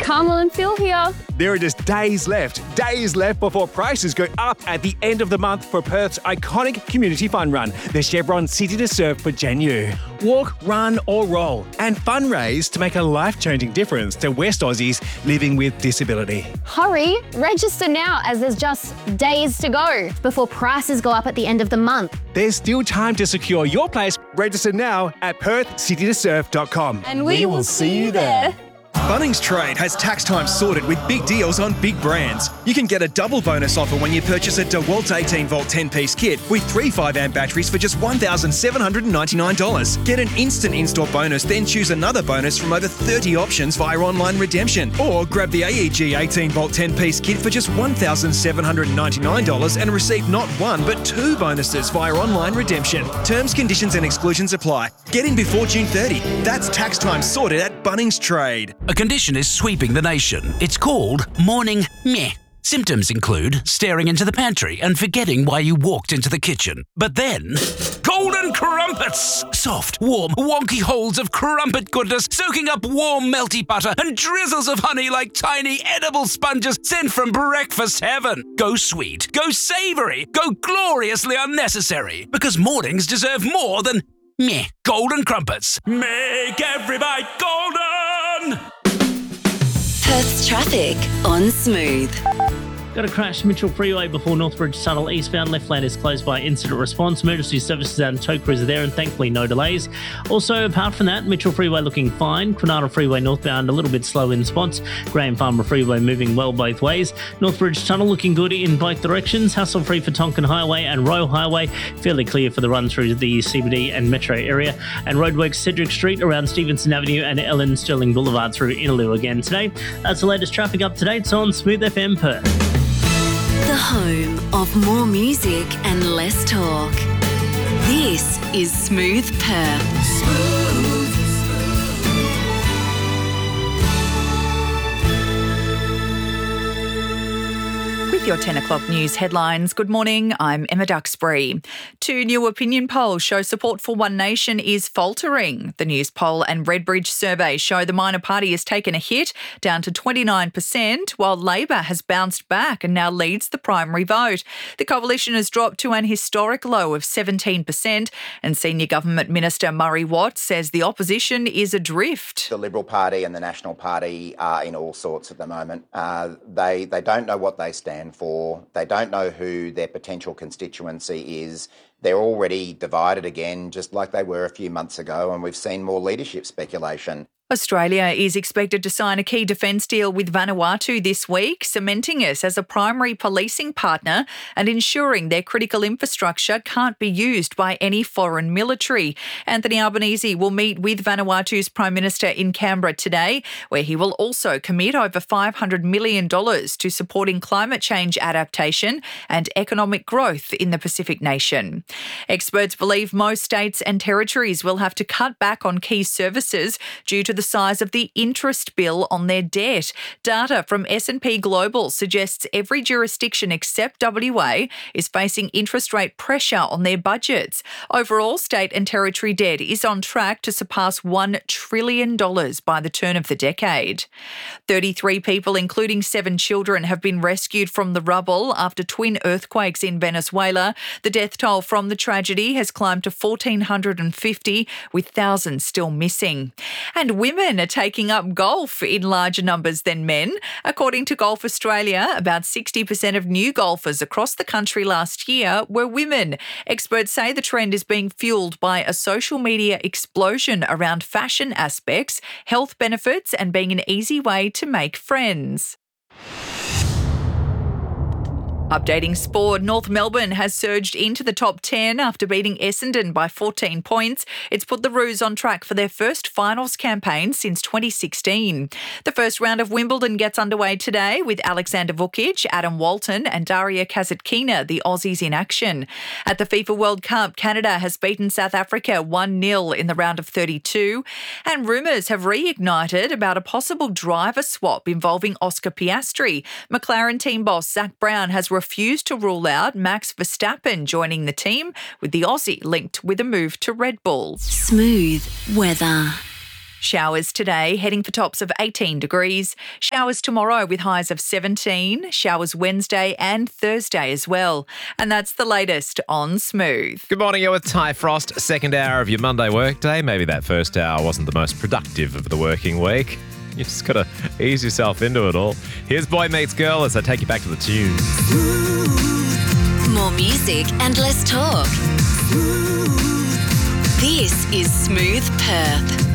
Carmel and Phil here. There are just days left before prices go up at the end of the month for Perth's iconic community fun run, the Chevron City to Surf for Jan-U. Walk, run or roll and fundraise to make a life-changing difference to West Aussies living with disability. Hurry, register now as there's just days to go before prices go up at the end of the month. There's still time to secure your place. Register now at perthcitytosurf.com. And we will see you there. Bunnings Trade has tax time sorted with big deals on big brands. You can get a double bonus offer when you purchase a DeWalt 18-volt 10-piece kit with 3 5-amp batteries for just $1,799. Get an instant in-store bonus, then choose another bonus from over 30 options via online redemption. Or grab the AEG 18-volt 10-piece kit for just $1,799 and receive not one but 2 bonuses via online redemption. Terms, conditions and exclusions apply. Get in before June 30. That's tax time sorted at Bunnings Trade. A condition is sweeping the nation. It's called morning meh. Symptoms include staring into the pantry and forgetting why you walked into the kitchen. But then, golden crumpets! Soft, warm, wonky holes of crumpet goodness soaking up warm, melty butter and drizzles of honey like tiny edible sponges sent from breakfast heaven. Go sweet, go savoury, go gloriously unnecessary. Because mornings deserve more than meh. Golden crumpets. Make every bite golden! Perth's traffic on Smooth. Got a crash Mitchell Freeway before Northbridge Tunnel eastbound. Left lane is closed by incident response. Emergency services and tow crews are there and thankfully no delays. Also, apart from that, Mitchell Freeway looking fine. Quinata Freeway northbound a little bit slow in spots. Graham Farmer Freeway moving well both ways. Northbridge Tunnel looking good in both directions. Hassle free for Tonkin Highway and Royal Highway. Fairly clear for the run through the CBD and metro area. And roadworks Cedric Street around Stevenson Avenue and Ellen Sterling Boulevard through Innaloo again today. That's the latest traffic up-to-date on Smooth FM Perth. The home of more music and less talk. This is Smooth Perth. With your 10 o'clock news headlines, good morning, I'm Emma Duxbury. 2 new opinion polls show support for One Nation is faltering. The News Poll and Redbridge survey show the minor party has taken a hit, down to 29%, while Labor has bounced back and now leads the primary vote. The coalition has dropped to an historic low of 17%, and Senior Government Minister Murray Watt says the opposition is adrift. The Liberal Party and the National Party are in all sorts at the moment. They don't know what they stand for. They don't know who their potential constituency is. They're already divided again, just like they were a few months ago, and we've seen more leadership speculation. Australia is expected to sign a key defence deal with Vanuatu this week, cementing us as a primary policing partner and ensuring their critical infrastructure can't be used by any foreign military. Anthony Albanese will meet with Vanuatu's Prime Minister in Canberra today, where he will also commit over $500 million to supporting climate change adaptation and economic growth in the Pacific nation. Experts believe most states and territories will have to cut back on key services due to the size of the interest bill on their debt. Data from S&P Global suggests every jurisdiction except WA is facing interest rate pressure on their budgets. Overall, state and territory debt is on track to surpass $1 trillion by the turn of the decade. 33 people, including 7 children, have been rescued from the rubble after twin earthquakes in Venezuela. The death toll from the tragedy has climbed to 1,450, with thousands still missing. And women are taking up golf in larger numbers than men. According to Golf Australia, about 60% of new golfers across the country last year were women. Experts say the trend is being fueled by a social media explosion around fashion aspects, health benefits, and being an easy way to make friends. Updating sport, North Melbourne has surged into the top 10 after beating Essendon by 14 points. It's put the Roos on track for their first finals campaign since 2016. The first round of Wimbledon gets underway today with Alexander Vukic, Adam Walton and Daria Kasatkina, the Aussies, in action. At the FIFA World Cup, Canada has beaten South Africa 1-0 in the round of 32. And rumours have reignited about a possible driver swap involving Oscar Piastri. McLaren team boss Zach Brown has refused to rule out Max Verstappen joining the team, with the Aussie linked with a move to Red Bull. Smooth weather. Showers today, heading for tops of 18 degrees. Showers tomorrow with highs of 17. Showers Wednesday and Thursday as well. And that's the latest on Smooth. Good morning, you're with Ty Frost. Second hour of your Monday workday. Maybe that first hour wasn't the most productive of the working week. You just got to ease yourself into it all. Here's Boy Meets Girl as I take you back to the tunes. More music and less talk. This is Smooth Perth.